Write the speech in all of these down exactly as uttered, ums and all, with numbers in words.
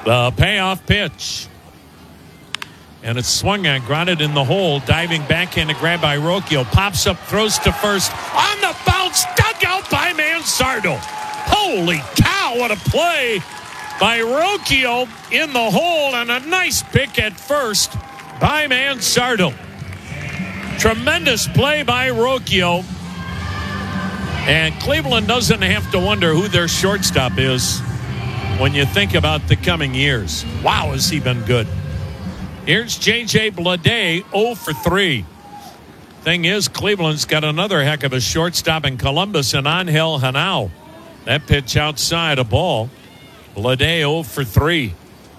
The payoff pitch. And it's swung on, grounded in the hole. Diving backhand grab by Rocchio. Pops up, throws to first. On the bounce, dug out by Mansardo. Holy cow, what a play by Rocchio in the hole. And a nice pick at first by Mansardo. Tremendous play by Rocchio. And Cleveland doesn't have to wonder who their shortstop is when you think about the coming years. Wow, has he been good. Here's J J Bleday, oh for three. Thing is, Cleveland's got another heck of a shortstop in Columbus and Angel Hanao. That pitch outside, a ball. Bleday, oh for three.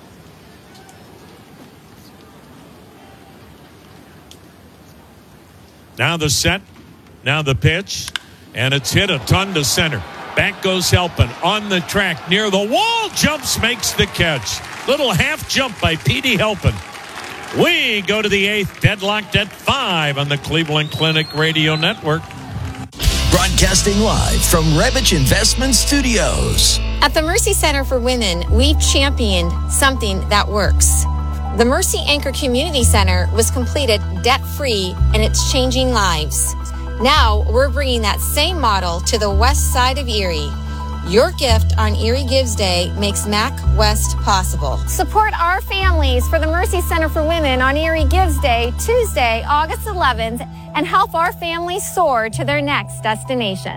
Now the set, now the pitch, and it's hit a ton to center. Back goes Helpin on the track near the wall, jumps, makes the catch. Little half jump by Petey Helpin. We go to the eighth, deadlocked at five on the Cleveland Clinic Radio Network. Broadcasting live from Revich Investment Studios. At the Mercy Center for Women, we've championed something that works. The Mercy Anchor Community Center was completed debt-free, and it's changing lives. Now we're bringing that same model to the west side of Erie. Your gift on Erie Gives Day makes Mac West possible. Support our families for the Mercy Center for Women on Erie Gives Day, Tuesday, August eleventh, and help our families soar to their next destination.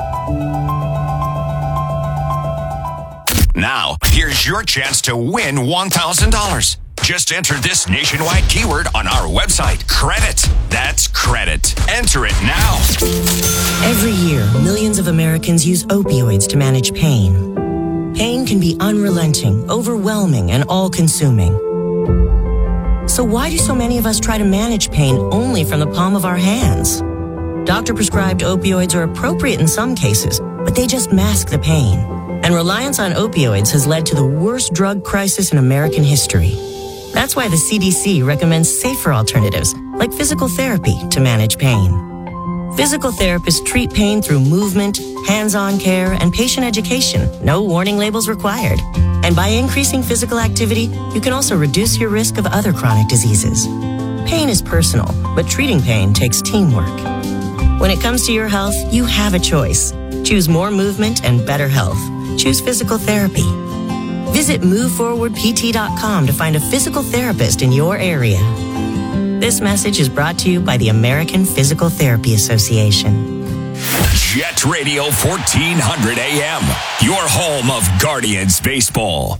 Now, here's your chance to win one thousand dollars. Just enter this nationwide keyword on our website, credit. That's credit. Enter it now. Every year, millions of Americans use opioids to manage pain. Pain can be unrelenting, overwhelming, and all-consuming. So why do so many of us try to manage pain only from the palm of our hands? Doctor-prescribed opioids are appropriate in some cases, but they just mask the pain. And reliance on opioids has led to the worst drug crisis in American history. That's why the C D C recommends safer alternatives, like physical therapy, to manage pain. Physical therapists treat pain through movement, hands-on care, and patient education. No warning labels required. And by increasing physical activity, you can also reduce your risk of other chronic diseases. Pain is personal, but treating pain takes teamwork. When it comes to your health, you have a choice. Choose more movement and better health. Choose physical therapy. Visit move forward p t dot com to find a physical therapist in your area. This message is brought to you by the American Physical Therapy Association. Jet Radio fourteen hundred A M, your home of Guardians baseball.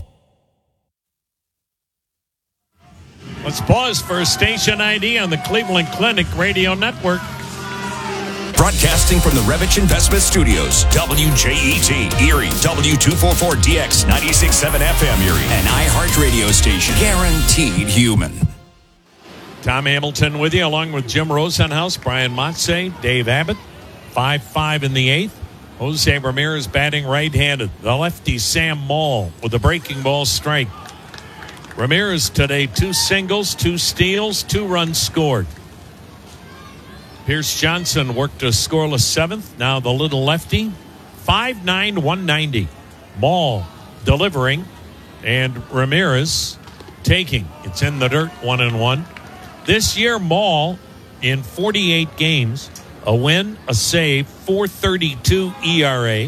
Let's pause for a station I D on the Cleveland Clinic Radio Network. Broadcasting from the Revich Investment Studios, W J E T, Erie, W two forty-four D X, ninety-six point seven F M Erie, an iHeart radio station, guaranteed human. Tom Hamilton with you, along with Jim Rosenhaus, Brian Motze, Dave Abbott. five five in the eighth. Jose Ramirez batting right-handed. The lefty Sam Moll with a breaking ball strike. Ramirez today, two singles, two steals, two runs scored. Pierce Johnson worked a scoreless seventh. Now the little lefty, five nine, one ninety. Moll delivering, and Ramirez taking. It's in the dirt, one and one. This year, Moll in forty-eight games, a win, a save, four thirty-two E R A.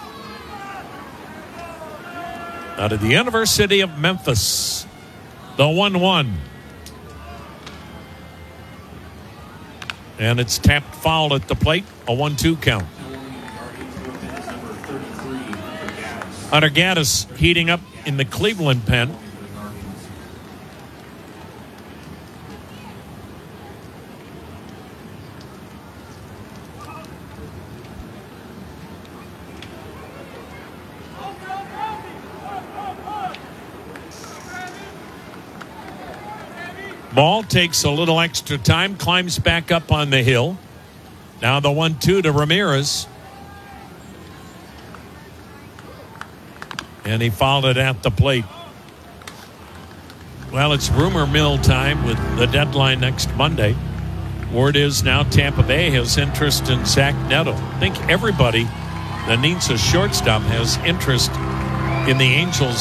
Out of the University of Memphis, the one one. And it's tapped foul at the plate, a one two count. Hunter Gaddis heating up in the Cleveland pen. Ball takes a little extra time, climbs back up on the hill. Now the one two to Ramirez. And he fouled it at the plate. Well, it's rumor mill time with the deadline next Monday. Word is now Tampa Bay has interest in Zach Neto. I think everybody that needs a shortstop has interest in the Angels